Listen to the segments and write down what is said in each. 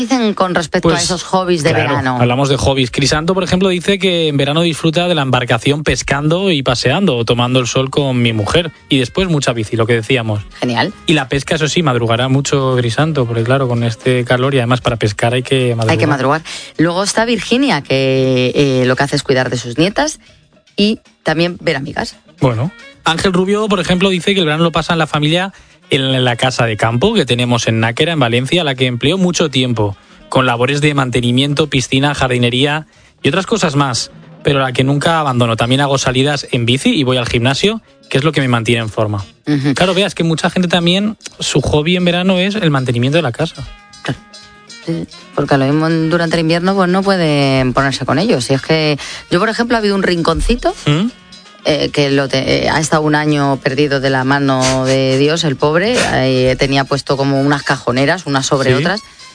Dicen con respecto a esos hobbies de verano. Hablamos de hobbies. Crisanto, por ejemplo, dice que en verano disfruta de la embarcación pescando y paseando o tomando el sol con mi mujer. Y después mucha bici, lo que decíamos. Genial. Y la pesca, eso sí, madrugará mucho Crisanto, porque claro, con este calor y además para pescar hay que madrugar. Hay que madrugar. Luego está Virginia, que lo que hace es cuidar de sus nietas y también ver amigas. Bueno, Ángel Rubio, por ejemplo, dice que el verano lo pasa en la familia en la casa de campo que tenemos en Náquera, en Valencia, a la que empleó mucho tiempo, con labores de mantenimiento, piscina, jardinería y otras cosas más, pero la que nunca abandono. También hago salidas en bici y voy al gimnasio, que es lo que me mantiene en forma. Uh-huh. Claro, veas que mucha gente también, su hobby en verano es el mantenimiento de la casa. Claro. Porque lo mismo durante el invierno pues no pueden ponerse con ellos. Y es que yo, por ejemplo, ha habido un rinconcito... que ha estado un año perdido de la mano de Dios, el pobre. Tenía puesto como unas cajoneras, unas sobre otras.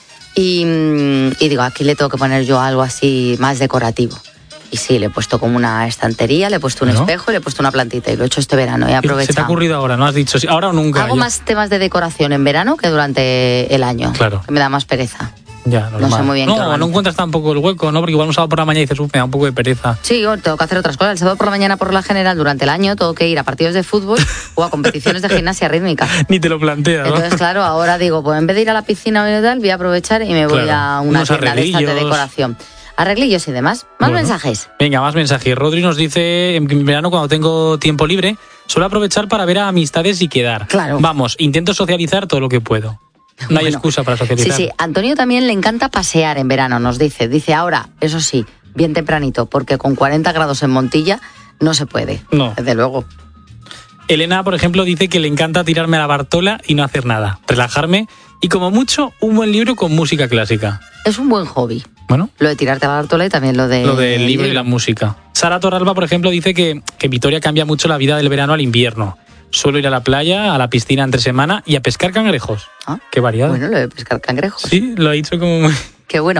Y digo, aquí le tengo que poner yo algo así más decorativo. Y sí, le he puesto como una estantería, le he puesto un espejo y le he puesto una plantita. Y lo he hecho este verano, he aprovechado. ¿Se te ha ocurrido ahora? ¿No has dicho ahora o nunca? Hago más temas de decoración en verano que durante el año. Claro. Que me da más pereza. Ya, no sé muy bien. No encuentras tampoco el hueco, ¿no? Porque igual un sábado por la mañana y dices, me da un poco de pereza. Sí, yo tengo que hacer otras cosas. El sábado por la mañana, por la general, durante el año, tengo que ir a partidos de fútbol o a competiciones de gimnasia rítmica. Ni te lo planteas, ¿no? Entonces, claro, ahora digo, pues en vez de ir a la piscina o tal, voy a aprovechar y me voy a una tienda de estas de decoración. Arreglillos y demás. Más mensajes. Venga, más mensajes. Rodri nos dice, en verano, cuando tengo tiempo libre, suelo aprovechar para ver a amistades y quedar. Claro. Vamos, intento socializar todo lo que puedo. No hay excusa para socializar. Sí. Antonio también le encanta pasear en verano, nos dice. Dice, ahora, eso sí, bien tempranito, porque con 40 grados en Montilla no se puede. No. Desde luego. Elena, por ejemplo, dice que le encanta tirarme a la Bartola y no hacer nada. Relajarme y, como mucho, un buen libro con música clásica. Es un buen hobby. Bueno. Lo de tirarte a la Bartola y también lo del libro y la música. Sara Torralba, por ejemplo, dice que Vitoria cambia mucho la vida del verano al invierno. Suelo ir a la playa, a la piscina entre semana y a pescar cangrejos. Ah, qué variado. Bueno, lo de pescar cangrejos. Sí, lo ha dicho como muy... Qué bueno.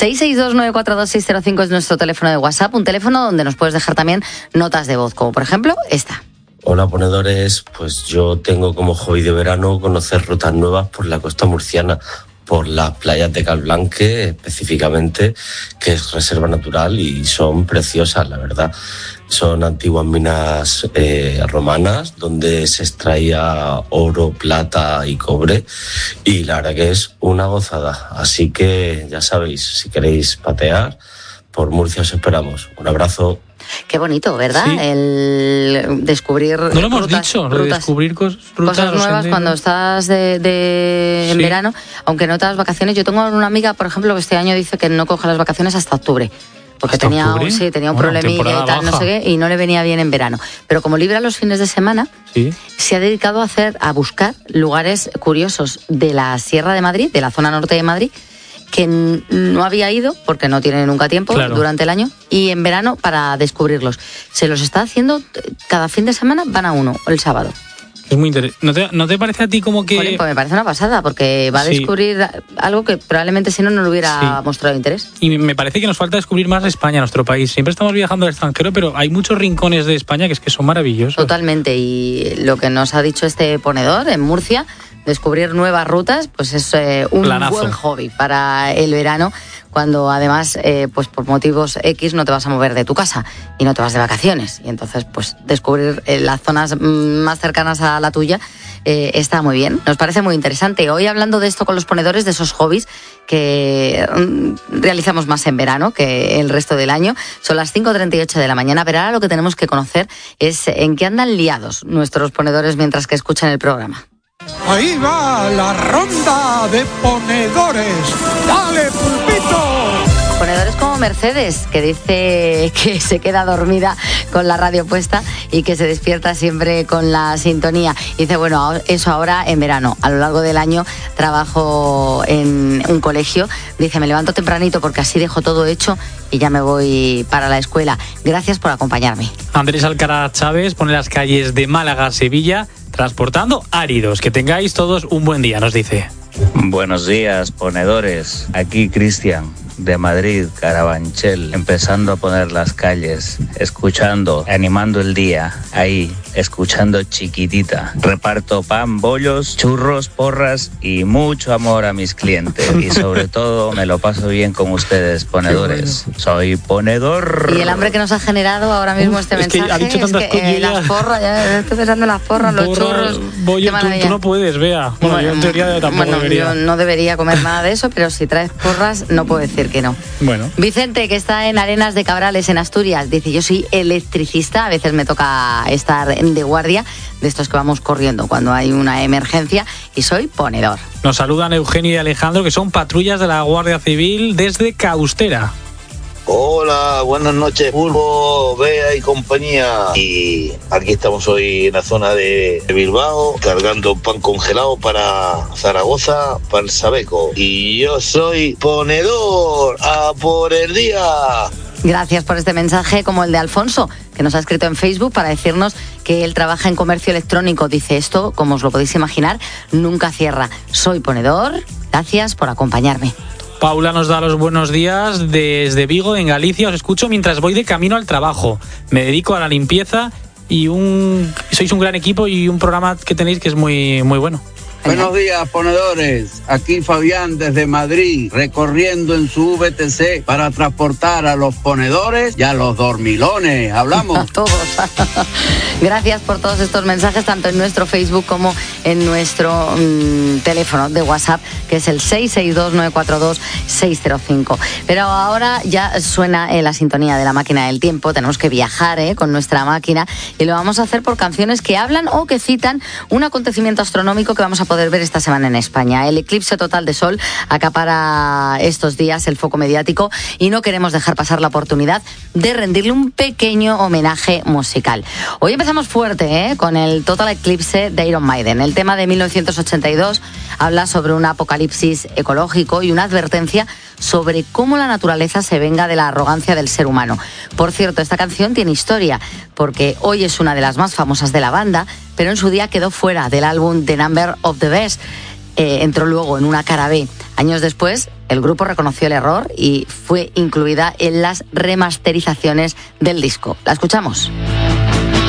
662-942-605 es nuestro teléfono de WhatsApp, un teléfono donde nos puedes dejar también notas de voz, como por ejemplo esta. Hola, ponedores. Pues yo tengo como hobby de verano conocer rutas nuevas por la costa murciana, por las playas de Calblanque específicamente, que es reserva natural y son preciosas, la verdad. Son antiguas minas romanas donde se extraía oro, plata y cobre y la verdad que es una gozada. Así que ya sabéis, si queréis patear, por Murcia os esperamos. Un abrazo. Qué bonito, ¿verdad? Sí. El descubrir no lo hemos dicho, descubrir cosas nuevas cuando estás en verano, aunque no te das vacaciones. Yo tengo una amiga, por ejemplo, que este año dice que no coge las vacaciones hasta octubre. Porque tenía un problemilla y tal, no sé qué, y no le venía bien en verano. Pero como libra los fines de semana, se ha dedicado a buscar lugares curiosos de la Sierra de Madrid, de la zona norte de Madrid, que no había ido, porque no tiene nunca tiempo durante el año, y en verano para descubrirlos. Se los está haciendo, cada fin de semana van a uno, el sábado. Es muy interesante. ¿No te parece a ti como que...? Pues me parece una pasada, porque va a descubrir algo que probablemente si no le hubiera mostrado interés. Y me parece que nos falta descubrir más España, nuestro país. Siempre estamos viajando al extranjero, pero hay muchos rincones de España que son maravillosos. Totalmente, y lo que nos ha dicho este ponedor en Murcia, descubrir nuevas rutas, pues es un buen hobby para el verano, cuando además, pues por motivos X no te vas a mover de tu casa y no te vas de vacaciones. Y entonces, pues descubrir las zonas más cercanas a la tuya está muy bien. Nos parece muy interesante. Hoy hablando de esto con los ponedores, de esos hobbies que realizamos más en verano que el resto del año. Son las 5:38 de la mañana, pero ahora lo que tenemos que conocer es en qué andan liados nuestros ponedores mientras que escuchan el programa. Ahí va la ronda de ponedores. ¡Dale, pulpito! Ponedores como Mercedes, que dice que se queda dormida con la radio puesta y que se despierta siempre con la sintonía. Dice, bueno, eso ahora en verano. A lo largo del año trabajo en un colegio. Dice, me levanto tempranito porque así dejo todo hecho y ya me voy para la escuela. Gracias por acompañarme. Andrés Alcaraz Chávez pone las calles de Málaga a Sevilla transportando áridos. Que tengáis todos un buen día, nos dice. Buenos días, ponedores. Aquí Cristian. de Madrid, Carabanchel, empezando a poner las calles, escuchando, animando el día, ahí, escuchando Chiquitita. Reparto pan, bollos, churros, porras y mucho amor a mis clientes. Y sobre todo me lo paso bien con ustedes, ponedores. Soy ponedor. Y el hambre que nos ha generado ahora mismo este mensaje, que ha dicho tantas cosas, las porras, ya estoy pensando en las porras, los churros. Bollo, tú no puedes, Bea. Bueno, yo en teoría tampoco debería. Yo no debería comer nada de eso, pero si traes porras no puedo decir que no. Bueno. Vicente, que está en Arenas de Cabrales, en Asturias, dice: yo soy electricista, a veces me toca estar de guardia, de estos que vamos corriendo cuando hay una emergencia, y soy ponedor. Nos saludan Eugenio y Alejandro, que son patrullas de la Guardia Civil desde Caustera. Hola, buenas noches, Bulbo, Bea y compañía. Y aquí estamos hoy en la zona de Bilbao, cargando pan congelado para Zaragoza, para el Sabeco. Y yo soy ponedor, a por el día. Gracias por este mensaje, como el de Alfonso, que nos ha escrito en Facebook para decirnos que él trabaja en comercio electrónico. Dice: esto, como os lo podéis imaginar, nunca cierra. Soy ponedor, gracias por acompañarme. Paula nos da los buenos días desde Vigo, en Galicia. Os escucho mientras voy de camino al trabajo. Me dedico a la limpieza y sois un gran equipo y un programa que tenéis que es muy, muy bueno. Buenos días, ponedores. Aquí Fabián desde Madrid, recorriendo en su VTC para transportar a los ponedores y a los dormilones. Hablamos. A todos. Gracias por todos estos mensajes, tanto en nuestro Facebook como en nuestro teléfono de WhatsApp, que es el 662-942-605. Pero ahora ya suena la sintonía de la máquina del tiempo. Tenemos que viajar con nuestra máquina, y lo vamos a hacer por canciones que hablan o que citan un acontecimiento astronómico que vamos a poder ver esta semana en España. El eclipse total de sol acapara estos días el foco mediático, y no queremos dejar pasar la oportunidad de rendirle un pequeño homenaje musical. Hoy empezamos fuerte con el Total Eclipse de Iron Maiden. El tema de 1982 habla sobre un apocalipsis ecológico y una advertencia sobre cómo la naturaleza se venga de la arrogancia del ser humano. Por cierto, esta canción tiene historia, porque hoy es una de las más famosas de la banda, pero en su día quedó fuera del álbum The Number of the Beast. Entró luego en una cara B. Años después, el grupo reconoció el error y fue incluida en las remasterizaciones del disco. La escuchamos.